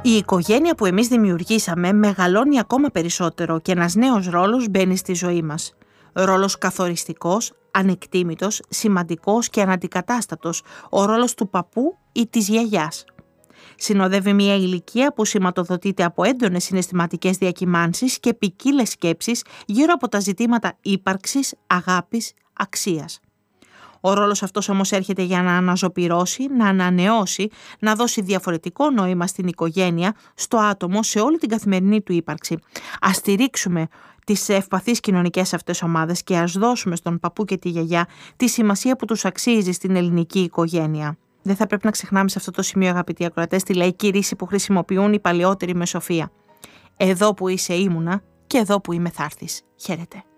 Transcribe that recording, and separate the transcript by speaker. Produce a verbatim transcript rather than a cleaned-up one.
Speaker 1: Η οικογένεια που εμείς δημιουργήσαμε μεγαλώνει ακόμα περισσότερο και ένας νέος ρόλος μπαίνει στη ζωή μας. Ρόλος καθοριστικός, ανεκτήμητος, σημαντικός και αναντικατάστατος, ο ρόλος του παππού ή της γιαγιάς. Συνοδεύει μια ηλικία που σηματοδοτείται από έντονες συναισθηματικές διακυμάνσεις και ποικίλες σκέψεις γύρω από τα ζητήματα ύπαρξης, αγάπης, αξίας. Ο ρόλος αυτός όμως έρχεται για να αναζωπυρώσει, να ανανεώσει, να δώσει διαφορετικό νόημα στην οικογένεια, στο άτομο, σε όλη την καθημερινή του ύπαρξη. Ας στηρίξουμε τις ευπαθείς κοινωνικές αυτές ομάδες και ας δώσουμε στον παππού και τη γιαγιά τη σημασία που τους αξίζει στην ελληνική οικογένεια. Δεν θα πρέπει να ξεχνάμε σε αυτό το σημείο, αγαπητοί ακροατές, τη λαϊκή ρίση που χρησιμοποιούν οι παλαιότεροι με σοφία. Εδώ που είσαι ήμουνα και εδώ που είμαι θα έρθεις. Χαίρετε.